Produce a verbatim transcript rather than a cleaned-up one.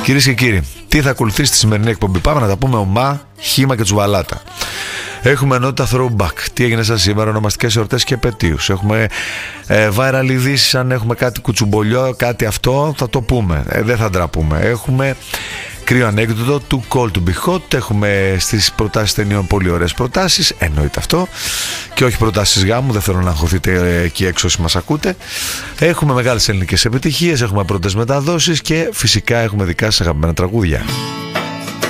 Κυρίες και κύριοι, τι θα ακολουθήσει στη σημερινή εκπομπή? Πάμε να τα πούμε ομά, χύμα και τσουβαλάτα. Έχουμε ενότητα throwback. Τι έγινε σας σήμερα, ονομαστικές εορτές και επετείους. Έχουμε ε, viral ειδήσεις. Αν έχουμε κάτι κουτσουμπολιό, κάτι αυτό, θα το πούμε. Ε, δεν θα ντραπούμε. Έχουμε κρύο ανέκδοτο του Call to be hot. Έχουμε στις προτάσεις ταινιών πολύ ωραίες προτάσεις. Εννοείται αυτό. Και όχι προτάσεις γάμου. Δεν θέλω να αγχωθείτε εκεί έξω όσοι μας ακούτε. Έχουμε μεγάλες ελληνικές επιτυχίες. Έχουμε πρώτες μεταδόσεις. Και φυσικά έχουμε δικά σας αγαπημένα τραγούδια.